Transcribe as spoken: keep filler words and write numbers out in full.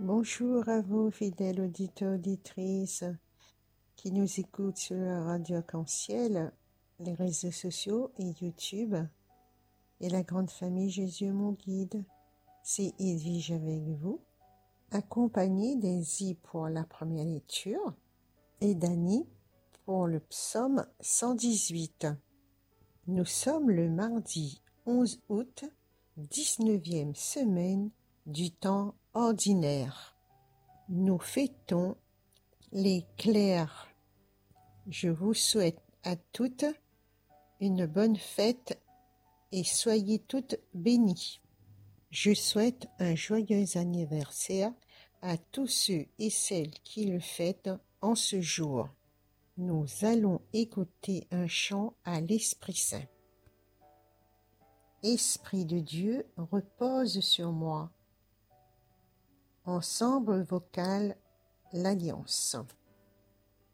Bonjour à vous, fidèles auditeurs, auditrices, qui nous écoutent sur la radio Arc-en-Ciel, les réseaux sociaux et YouTube, et la grande famille Jésus mon guide. C'est Edwige avec vous, accompagnée d'Aisy pour la première lecture et d'Annie pour le psaume cent dix-huit. Nous sommes le mardi onze août, dix-neuvième semaine du temps ordinaire. Nous fêtons les clercs. Je vous souhaite à toutes une bonne fête et soyez toutes bénies. Je souhaite un joyeux anniversaire à tous ceux et celles qui le fêtent en ce jour. Nous allons écouter un chant à l'Esprit Saint. Esprit de Dieu, repose sur moi. Ensemble vocal, l'Alliance.